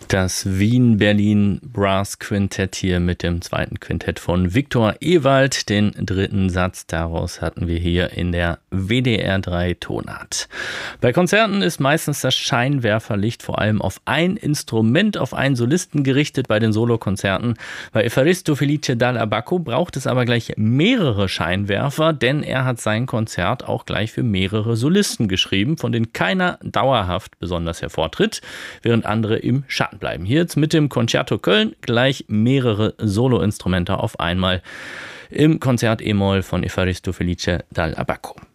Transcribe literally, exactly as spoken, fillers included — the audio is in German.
Das Wien-Berlin Brass Quintett hier mit dem zweiten Quintett von Viktor Ewald. Den dritten Satz daraus hatten wir hier in der W D R drei Tonart. Bei Konzerten ist meistens das Scheinwerferlicht vor allem auf ein Instrument, auf einen Solisten gerichtet. Bei den Solokonzerten bei Evaristo Felice Dall'Abaco braucht es aber gleich mehrere Scheinwerfer, denn er hat sein Konzert auch gleich für mehrere Solisten geschrieben, von denen keiner dauerhaft besonders hervortritt, während andere im Schatten bleiben. Hier jetzt mit dem Concerto Köln gleich mehrere Soloinstrumente auf einmal im Konzert E-Moll von Evaristo Felice Dall'Abaco.